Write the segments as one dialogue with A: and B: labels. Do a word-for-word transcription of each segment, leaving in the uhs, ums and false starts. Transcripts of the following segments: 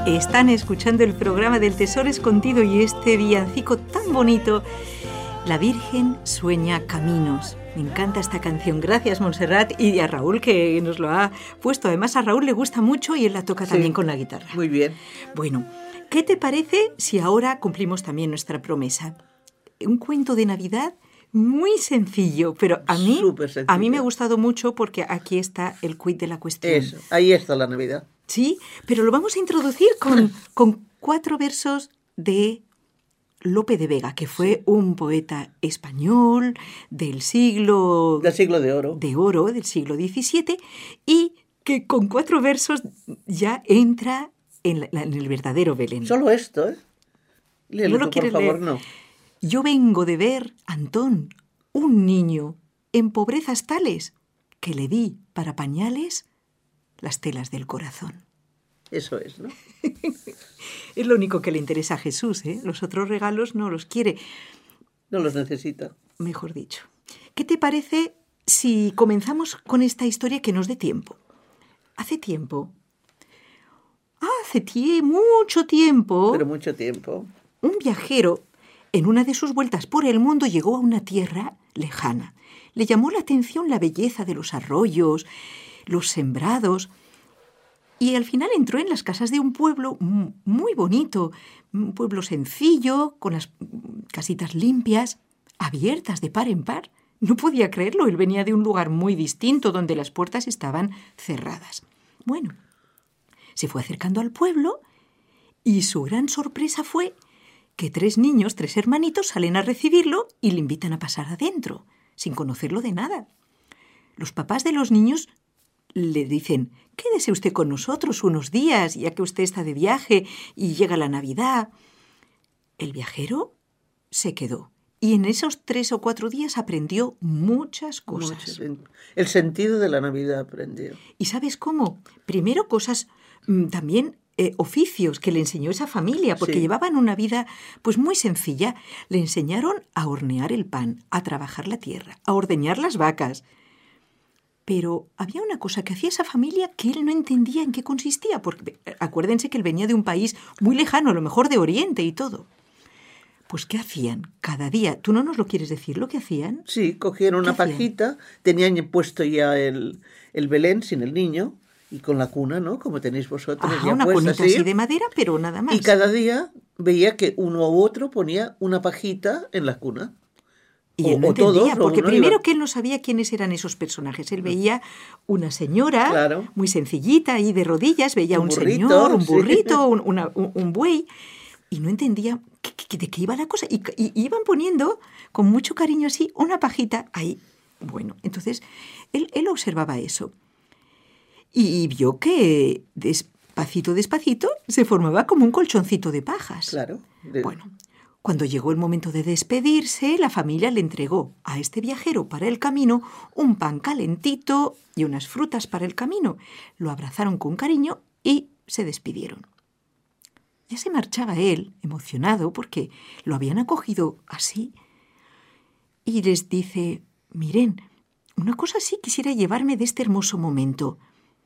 A: Están escuchando el programa del Tesoro Escondido y este villancico tan bonito, La Virgen sueña caminos. Me encanta esta canción. Gracias, Montserrat, y a Raúl, que nos lo ha puesto. Además, a Raúl le gusta mucho y él la toca sí, también con la guitarra.
B: Muy bien.
A: Bueno, ¿qué te parece si ahora cumplimos también nuestra promesa? Un cuento de Navidad muy sencillo, pero a mí, a mí me ha gustado mucho porque aquí está el quid de la cuestión.
B: Eso, ahí está la Navidad.
A: Sí, pero lo vamos a introducir con, con cuatro versos de Lope de Vega, que fue sí. un poeta español del siglo...
B: Del siglo de oro.
A: De oro, del siglo diecisiete, y que con cuatro versos ya entra en, la, en el verdadero Belén.
B: Solo esto, ¿eh? Léelo,
A: ¿No lo
B: tú, por favor, leer? No.
A: Yo vengo de ver, Antón, un niño en pobrezas tales que le di para pañales las telas del corazón.
B: Eso es, ¿no?
A: Es lo único que le interesa a Jesús, ¿eh? Los otros regalos no los quiere.
B: No los necesita.
A: Mejor dicho. ¿Qué te parece si comenzamos con esta historia que nos dé tiempo? Hace tiempo, hace tie- mucho tiempo...
B: Pero mucho tiempo.
A: Un viajero, en una de sus vueltas por el mundo, llegó a una tierra lejana. Le llamó la atención la belleza de los arroyos, los sembrados, y al final entró en las casas de un pueblo muy bonito, un pueblo sencillo, con las casitas limpias, abiertas de par en par. No podía creerlo, él venía de un lugar muy distinto, donde las puertas estaban cerradas. Bueno, se fue acercando al pueblo y su gran sorpresa fue que tres niños, tres hermanitos, salen a recibirlo y le invitan a pasar adentro, sin conocerlo de nada. Los papás de los niños le dicen: quédese usted con nosotros unos días, ya que usted está de viaje y llega la Navidad. El viajero se quedó y en esos tres o cuatro días aprendió muchas cosas.
B: Mucho. El sentido de la Navidad aprendió.
A: ¿Y sabes cómo? Primero cosas mmm, también... Eh, oficios que le enseñó esa familia, porque sí. llevaban una vida pues muy sencilla. Le enseñaron a hornear el pan, a trabajar la tierra, a ordeñar las vacas. Pero había una cosa que hacía esa familia que él no entendía en qué consistía, porque acuérdense que él venía de un país muy lejano, a lo mejor de Oriente y todo. Pues, ¿qué hacían? Cada día, ¿tú no nos lo quieres decir lo que hacían?
B: Sí, cogían una pajita, tenían puesto ya el, el Belén sin el niño, y con la cuna, ¿no? Como tenéis vosotros.
A: Ajá,
B: ya
A: una
B: puesta,
A: cunita
B: ¿sí?
A: así de madera, pero nada más.
B: Y cada día veía que uno u otro ponía una pajita en la cuna.
A: Y él no entendía, porque primero que él no sabía quiénes eran esos personajes. Él veía una señora,
B: claro,
A: muy sencillita, ahí de rodillas, veía un, un burrito, señor, un burrito, sí. un, una, un, un buey, y no entendía qué, qué, de qué iba la cosa. Y, y iban poniendo, con mucho cariño así, una pajita ahí. Bueno, entonces, él, él observaba eso. Y vio que despacito, despacito, se formaba como un colchoncito de pajas.
B: Claro.
A: De... Bueno, cuando llegó el momento de despedirse, la familia le entregó a este viajero para el camino un pan calentito y unas frutas para el camino. Lo abrazaron con cariño y se despidieron. Ya se marchaba él, emocionado, porque lo habían acogido así. Y les dice: miren, una cosa sí quisiera llevarme de este hermoso momento.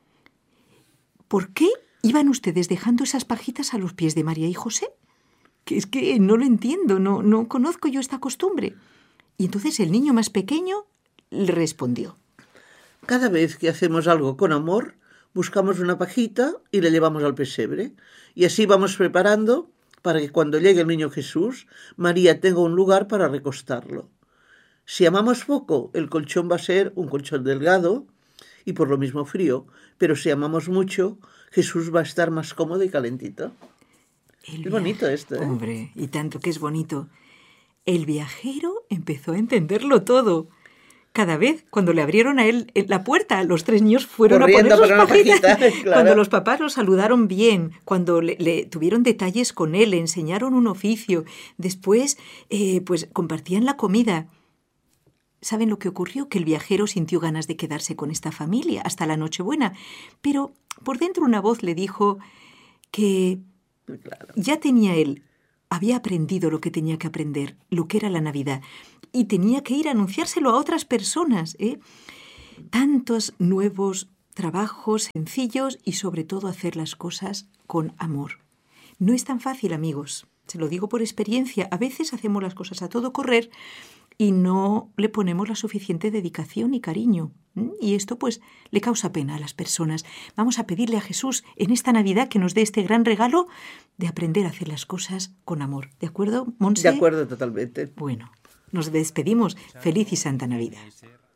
A: ¿Por qué iban ustedes dejando esas pajitas a los pies de María y José? Que es que no lo entiendo, no, no conozco yo esta costumbre. Y entonces el niño más pequeño le respondió:
B: cada vez que hacemos algo con amor, buscamos una pajita y le llevamos al pesebre. Y así vamos preparando para que cuando llegue el niño Jesús, María tenga un lugar para recostarlo. Si amamos poco, el colchón va a ser un colchón delgado y por lo mismo frío, pero si amamos mucho, Jesús va a estar más cómodo y calentito.
A: El
B: es bonito esto, ¿eh?
A: Hombre, y tanto que es bonito. El viajero empezó a entenderlo todo. Cada vez, cuando le abrieron a él la puerta, los tres niños fueron
B: corriendo
A: a poner sus pajitas.
B: Pajita, claro.
A: Cuando los papás lo saludaron bien, cuando le, le tuvieron detalles con él, le enseñaron un oficio, después eh, pues compartían la comida. ¿Saben lo que ocurrió? Que el viajero sintió ganas de quedarse con esta familia hasta la Nochebuena, pero por dentro una voz le dijo que
B: claro.
A: ya tenía él, había aprendido lo que tenía que aprender, lo que era la Navidad, y tenía que ir a anunciárselo a otras personas, ¿eh? Tantos nuevos trabajos sencillos y sobre todo hacer las cosas con amor. No es tan fácil, amigos. Se lo digo por experiencia. A veces hacemos las cosas a todo correr y no le ponemos la suficiente dedicación y cariño. ¿Mm? Y esto pues le causa pena a las personas. Vamos a pedirle a Jesús en esta Navidad que nos dé este gran regalo de aprender a hacer las cosas con amor. ¿De acuerdo, Montse?
B: De acuerdo, totalmente.
A: Bueno, nos despedimos. Feliz y Santa Navidad.